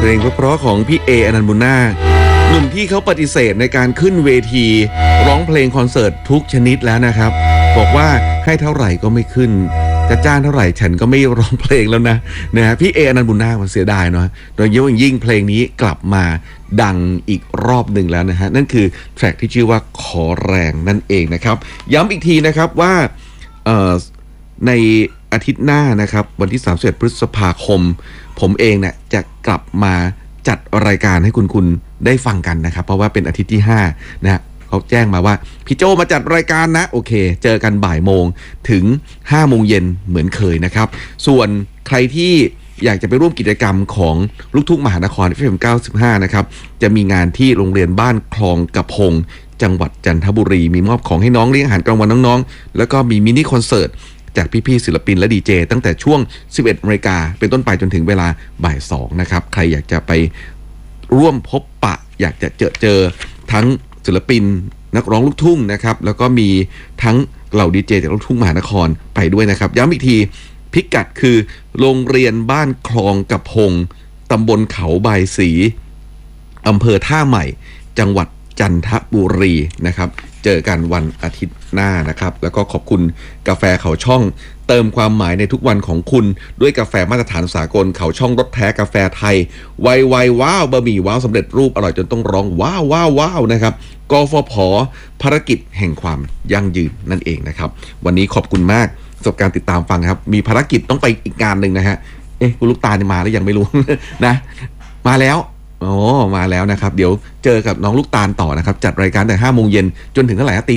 เพลงเพราะๆของพี่เออนันต์บุญนาคหนุ่มที่เขาปฏิเสธในการขึ้นเวทีร้องเพลงคอนเสิร์ตทุกชนิดแล้วนะครับบอกว่าให้เท่าไหร่ก็ไม่ขึ้นจะจ้างเท่าไหร่ฉันก็ไม่ร้องเพลงแล้วนะพี่เออนันต์บุญนาคมันเสียดายเนาะโดยยิ่งเพลงนี้กลับมาดังอีกรอบหนึ่งแล้วนะฮะนั่นคือแทร็กที่ชื่อว่าขอแรงนั่นเองนะครับย้ำอีกทีนะครับว่าในอาทิตย์หน้านะครับวันที่31พฤษภาคมผมเองเนี่ยจะกลับมาจัดรายการให้คุณได้ฟังกันนะครับเพราะว่าเป็นอาทิตย์ที่5นะเขาแจ้งมาว่าพี่โจมาจัดรายการนะโอเคเจอกันบ่ายโมงถึง5โมงเย็นเหมือนเคยนะครับส่วนใครที่อยากจะไปร่วมกิจกรรมของลูกทุ่งมหานคร FM 95นะครับจะมีงานที่โรงเรียนบ้านคลองกระพงจังหวัดจันทบุรีมีมอบของให้น้องเลี้ยงอาหารกลางวันน้องๆแล้วก็มีมินิคอนเสิร์ตจากพี่ๆศิลปินและดีเจตั้งแต่ช่วง 11 นาฬิกาเป็นต้นไปจนถึงเวลาบ่าย 2นะครับใครอยากจะไปร่วมพบปะอยากจะเจอทั้งศิลปินนักร้องลูกทุ่งนะครับแล้วก็มีทั้งเหล่าดีเจจากลูกทุ่งมหานครไปด้วยนะครับย้ำอีกทีพิกัดคือโรงเรียนบ้านคลองกระพงตำบลเขาบายศรีอำเภอท่าใหม่จังหวัดจันทบุรีนะครับเจอกันวันอาทิตย์หน้านะครับแล้วก็ขอบคุณกาแฟเขาช่องเติมความหมายในทุกวันของคุณด้วยกาแฟมาตรฐานสากลเขาช่องรสแท้กาแฟไทยไวว้าวบะหมี่ว้าวสำเร็จรูปอร่อยจนต้องร้องว้าวนะครับกฟผ.ภารกิจแห่งความยั่งยืนนั่นเองนะครับวันนี้ขอบคุณมากสำหรับการติดตามฟังครับมีภารกิจต้องไปอีกงานหนึ่งนะฮะคุณลูกตาลมาหรือยังไม่รู้ นะมาแล้วมาแล้วนะครับเดี๋ยวเจอกับน้องลูกตาลต่อนะครับจัดรายการแต่5 โมงเย็นจนถึงเท่าไหร่ตี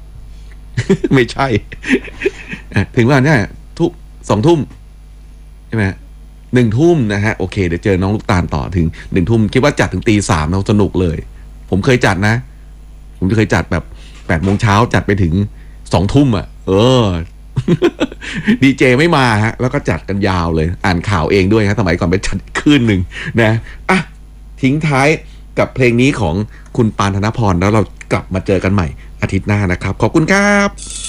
3 ไม่ใช่ถึงวันนี้2 ทุ่มใช่ไหม1 ทุ่มนะฮะโอเคเดี๋ยวเจอน้องลูกตาลต่อถึง1 ทุ่มคิดว่าจัดถึงตี 3เราสนุกเลยผมเคยจัดนะผมเคยจัดแบบ8 โมงเช้าจัดไปถึง2 ทุ่มดีเจไม่มาฮะแล้วก็จัดกันยาวเลยอ่านข่าวเองด้วยครับสมัยก่อนไปจัดคืนหนึ่งนะทิ้งท้ายกับเพลงนี้ของคุณปานธนพรแล้วเรากลับมาเจอกันใหม่อาทิตย์หน้านะครับขอบคุณครับ